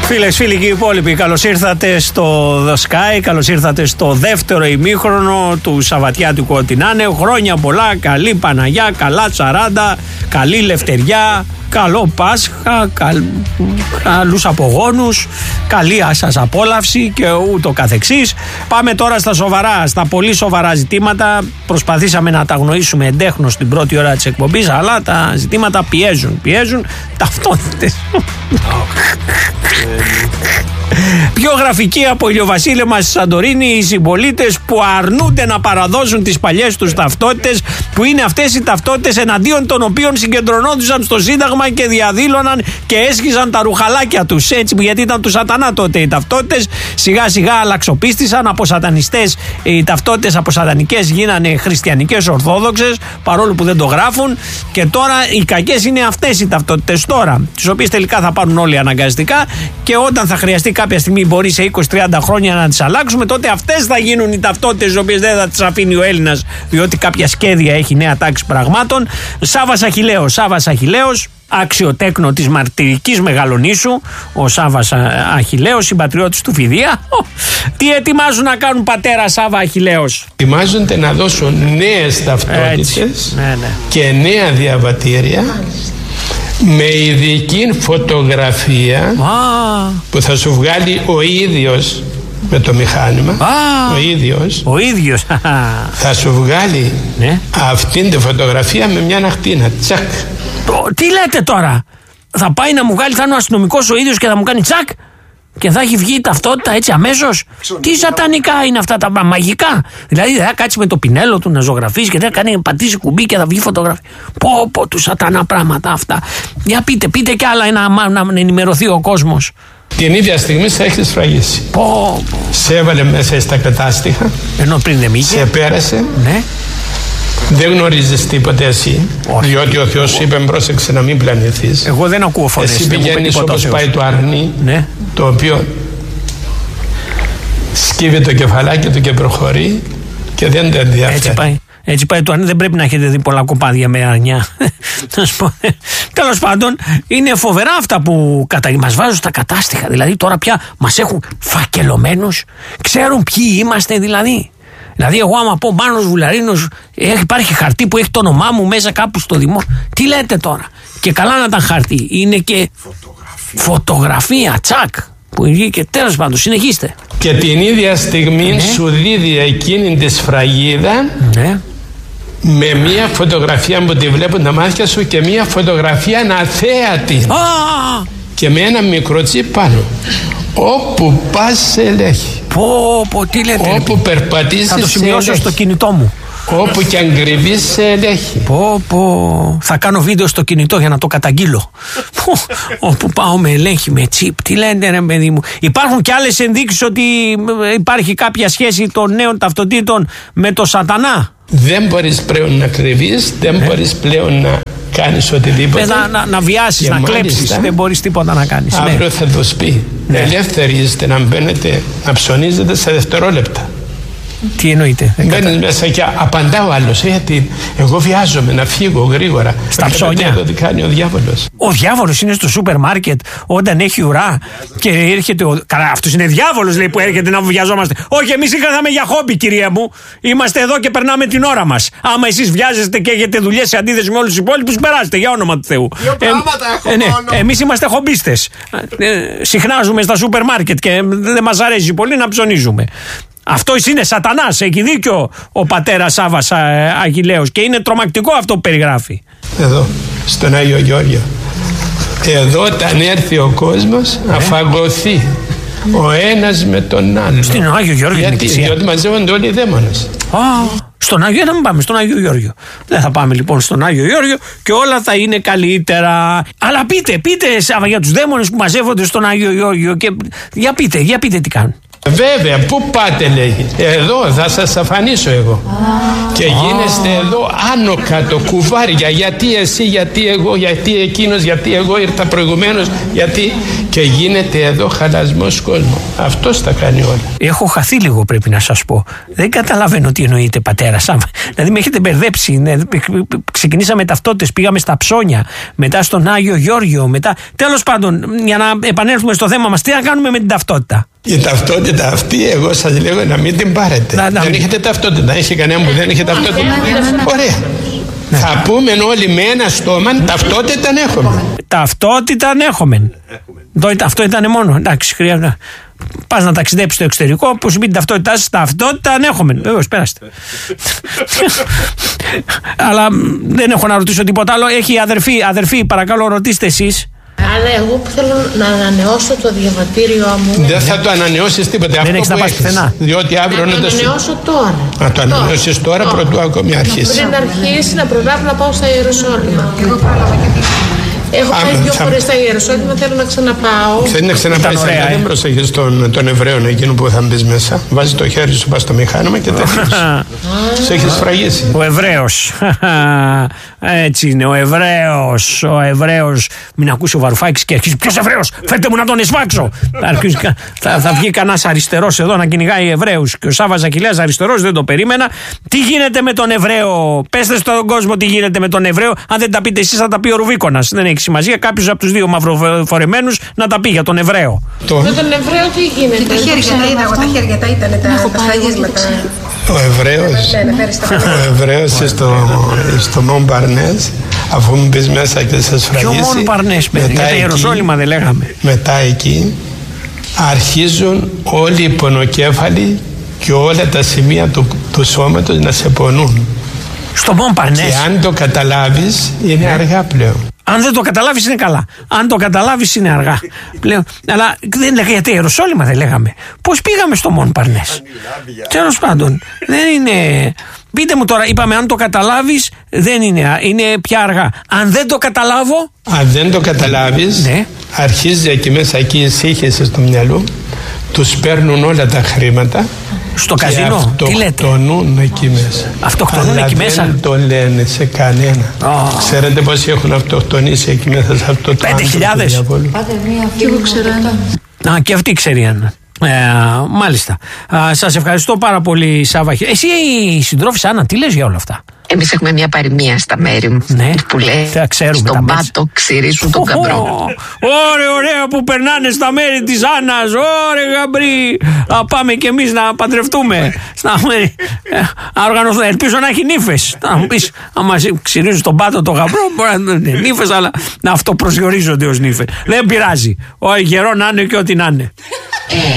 Φίλες, φίλοι και οι υπόλοιποι, καλώς ήρθατε στο The Sky, καλώς ήρθατε στο δεύτερο ημίχρονο του Σαββατιάτικου ό,τι να είναι. Χρόνια πολλά, καλή Παναγιά, καλά 40, καλή Λευτεριά, καλό Πάσχα, καλούς απογόνους, καλή σας απόλαυση και ούτω καθεξής. Πάμε τώρα στα σοβαρά, στα πολύ σοβαρά ζητήματα. Προσπαθήσαμε να τα αγνοήσουμε εντέχνως την πρώτη ώρα της εκπομπής, αλλά τα ζητήματα πιέζουν ταυτότητες. Πιο γραφική από ηλιοβασίλεμα στη Σαντορίνη οι συμπολίτες που αρνούνται να παραδώσουν τις παλιές τους ταυτότητες, που είναι αυτές οι ταυτότητες εναντίον των οποίων συγκεντρωνόντουσαν στο Σύνταγμα και διαδήλωναν και έσχιζαν τα ρουχαλάκια τους. Έτσι, γιατί ήταν του σατανά τότε οι ταυτότητες. Σιγά σιγά αλλαξοπίστησαν από σατανιστές, οι ταυτότητες από σατανικές γίνανε χριστιανικές ορθόδοξες, παρόλο που δεν το γράφουν. Και τώρα οι κακές είναι αυτές οι ταυτότητες τώρα, τις οποίες τελικά θα πάρουν όλοι αναγκαστικά, και όταν θα χρειαστεί κάποια στιγμή, μπορεί σε 20-30 χρόνια να τις αλλάξουμε, τότε αυτές θα γίνουν οι ταυτότητες, τις οποίες δεν θα τις αφήνει ο Έλληνας, διότι κάποια σχέδια έχει νέα τάξη πραγμάτων. Σάββας Αχιλλέος, άξιο-τέκνο της μαρτυρικής Μεγαλονήσου, ο Σάββας Αχιλλέος, συμπατριώτης του Φιδία. Τι ετοιμάζουν να κάνουν, πατέρα Σάββα Αχιλλέος? Ετοιμάζονται να δώσουν νέες ταυτότητες και νέα διαβατήρια με ειδική φωτογραφία που θα σου βγάλει ο ίδιος με το μηχάνημα. Ο ίδιος θα σου βγάλει αυτήν τη φωτογραφία με μια ακτίνα. Τσακ. Τι λέτε τώρα? Θα πάει να μου βγάλει, θα είναι ο αστυνομικός ο ίδιος και θα μου κάνει τσακ και θα έχει βγει η ταυτότητα έτσι αμέσως? Τι σατανικά είναι αυτά τα μαγικά? Δηλαδή δεν θα κάτσει με το πινέλο του να ζωγραφίσει και δεν θα κάνει, πατήσει κουμπί και θα βγει φωτογραφία? Πω του σατανά πράγματα αυτά. Για πείτε κι άλλα να ενημερωθεί ο κόσμος. Την ίδια στιγμή σε έχει σφραγίσει. Σε έβαλε μέσα στα κατάστοιχα. Ενώ πριν δεν είχε. Σε πέρασε. Ναι. Δεν γνωρίζεις τίποτε εσύ. Όχι. Διότι ο Θεός σου είπε πρόσεξε να μην πλανηθείς. Εγώ δεν ακούω φωνές. Εσύ πηγαίνεις όπως πάει το αρνί, το οποίο σκύβει το κεφαλάκι του και προχωρεί και δεν το ενδιαφέρει. Έτσι πάει το αρνί, δεν πρέπει να έχετε δει πολλά κοπάδια με αρνιά. Τέλος πάντων, είναι φοβερά αυτά που μας βάζουν στα κατάστοιχα. Δηλαδή τώρα πια μας έχουν φακελωμένους, ξέρουν ποιοι είμαστε δηλαδή. Δηλαδή, εγώ άμα πω Μάνος Βουλαρίνος, υπάρχει χαρτί που έχει το όνομά μου μέσα κάπου στο δημόσιο. Τι λέτε τώρα? Και καλά να ήταν χαρτί. Είναι και φωτογραφία, τσακ. Που βγήκε. Τέλος πάντων, συνεχίστε. Και την ίδια στιγμή σου δίδει εκείνη τη σφραγίδα με μια φωτογραφία που τη βλέπουν τα μάτια σου και μια φωτογραφία αθέατη. Και με ένα μικρό τσίπ πάνω. Όπου πας σε ελέγχει. Τι λέτε? Όπου περπατήσεις θα το σημειώσω στο κινητό μου. Όπου και αν κρυβείς σε ελέγχει. Θα κάνω βίντεο στο κινητό για να το καταγγείλω. Όπου πάω με ελέγχει, με τσίπ. Τι λέτε ρε παιδί μου? Υπάρχουν και άλλες ενδείξεις ότι υπάρχει κάποια σχέση των νέων ταυτοτήτων με το σατανά? Δεν μπορείς πλέον να κρυβείς, δεν μπορείς πλέον να κάνεις οτιδήποτε. Να βιάσεις, να κλέψεις, δεν μπορείς τίποτα να κάνεις. Αύριο θα τους πει ελεύθεροι είστε να μπαίνετε, να ψωνίζετε σε δευτερόλεπτα. Τι εννοείται? Μπαίνεις μέσα και απαντά ο άλλος, γιατί εγώ βιάζομαι να φύγω γρήγορα. Στα ψώνια. Το κάνει ο διάβολος. Ο διάβολος είναι στο σούπερ μάρκετ όταν έχει ουρά και έρχεται. Καλά, αυτός είναι διάβολος, λέει, που έρχεται να βιαζόμαστε. Όχι, εμείς είχαμε για χόμπι, κυρία μου. Είμαστε εδώ και περνάμε την ώρα μας. Άμα εσείς βιάζεστε και έχετε δουλειές σε αντίθεση με όλους τους υπόλοιπους, περάστε για όνομα του Θεού. Εμείς είμαστε χομπίστες. Συχνάζουμε στα σούπερ μάρκετ και δεν μας αρέσει πολύ να ψωνίζουμε. Αυτό είναι σατανάς, έχει δίκιο ο πατέρας Σάββας Αχιλλέος και είναι τρομακτικό αυτό που περιγράφει. Εδώ, στον Άγιο Γεώργιο. Εδώ όταν έρθει ο κόσμος αφαγωθεί ο ένας με τον άλλο. Στην Άγιο Γεώργιο. Διότι μαζεύονται όλοι οι δαίμονες. Στον Άγιο δεν πάμε, στον Άγιο Γεώργιο. Δεν θα πάμε λοιπόν στον Άγιο Γεώργιο και όλα θα είναι καλύτερα. Αλλά πείτε Σάββα για τους δαίμονες που μαζεύονται στον Άγιο Γεώργιο και για πείτε τι κάνουν. Βέβαια, πού πάτε λέγει? Εδώ θα σας αφανίσω εγώ. Και γίνεστε εδώ άνω κάτω κουβάρια. Γιατί εσύ, γιατί εγώ, γιατί εκείνος, γιατί εγώ ήρθα προηγουμένως, γιατί. και γίνεται εδώ χαλασμός κόσμου. Αυτός τα κάνει όλα. Έχω χαθεί λίγο, πρέπει να σας πω. Δεν καταλαβαίνω τι εννοείται πατέρας. Δηλαδή με έχετε μπερδέψει. Ξεκινήσαμε ταυτότητες, πήγαμε στα Ψώνια, μετά στον Άγιο Γεώργιο, μετά. Τέλος πάντων, για να επανέλθουμε στο θέμα μας, τι να κάνουμε με την ταυτότητα? Η ταυτότητα αυτή, εγώ σας λέω να μην την πάρετε. Δεν έχετε ταυτότητα. Έχει κανένα που δεν έχει ταυτότητα? Ωραία. Ναι. Θα πούμε όλοι με ένα στόμα ταυτότητα έχουμε. Ταυτότητα έχουμε. Αυτό ήταν μόνο. Εντάξει, χρειάζεται. Πας να ταξιδέψεις στο εξωτερικό, που σου πει την ταυτότητά σας, ταυτότητα έχουμε. Βεβαίως, πέραστε. Αλλά δεν έχω να ρωτήσω τίποτα άλλο. Έχει αδερφή, παρακαλώ, ρωτήστε εσείς. Αλλά εγώ που θέλω να ανανεώσω το διαβατήριό μου. Δεν θα το ανανεώσεις τίποτα. Δεν έχεις να πας πουθενά. Διότι αύριο να το ανανεώσω τώρα. Να το ανανεώσεις τώρα, πρωτού ακόμη αρχίσει. Πριν αρχίσει να προλάβω να πάω στα Ιεροσόλυμα. Έχω πάει 2 φορές στα Ιεροσόλυμα, θέλω να ξαναπάω. Θέλει να ξαναπάει, δεν προσέχεις τον Εβραίο εκείνο που θα μπεις μέσα. Βάζει το χέρι σου, πας στο μηχάνημα και τέλος. Σε έχεις φραγίσει. Ο Εβραίος. Έτσι είναι, ο Εβραίος. Μην ακούσει ο Βαρουφάκης και αρχίζει. Ποιος Εβραίος? Φέρτε μου να τον εσφάξω. Θα βγει κανένας αριστερός εδώ να κυνηγάει Εβραίους. Και ο Σάββας Ακηλέας αριστερός, δεν το περίμενα. Τι γίνεται με τον Εβραίο? Πέστε στον κόσμο τι γίνεται με τον Εβραίο. Αν δεν τα πείτε εσείς, θα τα πει ο Ρουβίκονας. Δεν έχει σημασία. Κάποιος από τους δύο μαυροφορεμένους να τα πει για τον Εβραίο. Με τον Εβραίο τι γίνεται? Τα χέρια τα ήταν τα σφραγίσματα. Ο Εβραίος στο Μον Παρνές, αφού μου πεις μέσα και σας φραγίσει. Ποιο Μον Παρνές, παιδί? Για τα Ιεροσόλυμα δεν λέγαμε. Μετά εκεί αρχίζουν όλοι οι πονοκέφαλοι και όλα τα σημεία του σώματος να σε πονούν. Στο Μον Παρνές. Και αν το καταλάβεις, είναι αργά πλέον. Αν δεν το καταλάβεις είναι καλά. Αν το καταλάβεις είναι αργά πλέον. Αλλά δεν λέγαμε για τα Ιεροσόλυμα, δεν λέγαμε. Πώς πήγαμε στο Μον Παρνές? Τέλος πάντων, δεν είναι. Πείτε μου τώρα, είπαμε αν το καταλάβεις, δεν είναι. Είναι πια αργά. Αν δεν το καταλάβω. Αν δεν το καταλάβεις, ναι. Αρχίζει εκεί μέσα, εκεί ησύχεσαι στο μυαλό, τους παίρνουν όλα τα χρήματα. Στο καζίνο, τι λέτε? Αυτοκτονούν εκεί μέσα. Αυτοκτονούν εκεί μέσα. Δεν το λένε σε κανένα. Ξέρετε πόσοι έχουν αυτοκτονήσει εκεί μέσα σε αυτό το 5.000. Και εγώ ξέρω ένα. Και αυτοί ξέρει ένα. Μάλιστα. Σας ευχαριστώ πάρα πολύ, Σάββα. Εσύ η συντρόφισσα Άννα, τι λες για όλα αυτά? Εμείς έχουμε μια παροιμία στα μέρη μου, ναι, που λέει στον πάτο ξυρίζουν τον γαμπρό. Ωραία που περνάνε στα μέρη της Άννας. Ωραία γαμπρί. Θα πάμε κι εμείς να παντρευτούμε. Ελπίζω να έχει νύφες. Να μου πεις, άμα ξυρίζουν στον πάτο τον γαμπρό, μπορεί να είναι νύφες, αλλά να αυτοπροσδιορίζονται ως νύφες. Δεν πειράζει. Ο γερό να είναι και ό,τι να είναι.